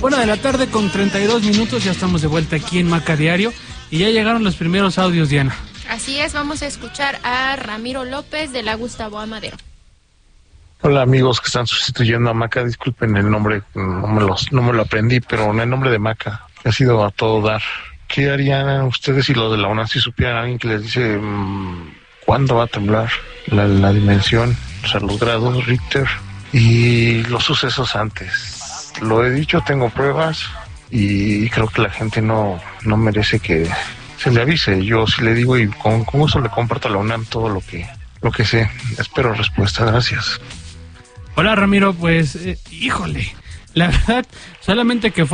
1:32 ya estamos de vuelta aquí en Maca Diario y ya llegaron los primeros audios, Diana. Así es, vamos a escuchar a Ramiro López de la Gustavo Amadero. Hola amigos que están sustituyendo a Maca, disculpen el nombre, no me lo aprendí, pero el nombre de Maca ha sido a todo dar. ¿Qué harían ustedes si los de la UNAM si supieran a alguien que les dice cuándo va a temblar la dimensión, o sea, los grados Richter y los sucesos antes? Lo he dicho, tengo pruebas y creo que la gente no merece que se le avise. Yo sí le digo y con gusto le comparto a la UNAM todo lo que sé. Espero respuesta, gracias. Hola Ramiro, pues, híjole, la verdad, solamente que fue